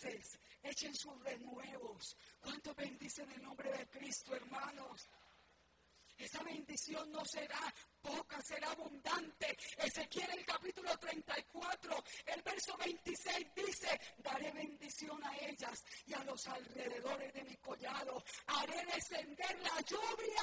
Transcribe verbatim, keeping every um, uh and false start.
raíces, echen sus renuevos. ¿Cuántos bendicen el nombre de Cristo, hermanos? Esa bendición no será poca, será abundante. Ezequiel en el capítulo treinta y cuatro, el verso veintiséis dice: daré bendición a ellas y a los alrededores de mi collado. Haré descender la lluvia